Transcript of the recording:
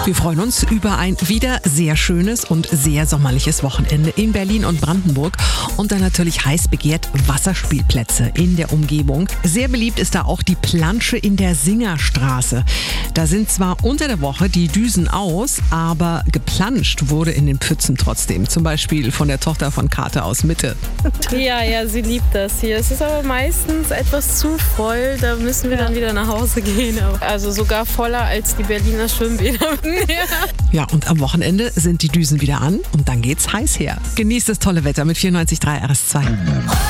Wir freuen uns über ein wieder sehr schönes und sehr sommerliches Wochenende in Berlin und Brandenburg und dann natürlich heiß begehrt Wasserspielplätze in der Umgebung. Sehr beliebt ist da auch die Plansche in der Singerstraße. Da sind zwar unter der Woche die Düsen aus, aber geplanscht wurde in den Pfützen trotzdem. Zum Beispiel von der Tochter von Kate aus Mitte. Ja, sie liebt das hier. Es ist aber meistens etwas zu voll, da müssen wir dann wieder nach Hause gehen. Also sogar voller als die Berliner Schwimmbäder. Ja, und am Wochenende sind die Düsen wieder an und dann geht's heiß her. Genießt das tolle Wetter mit 94.3 RS2.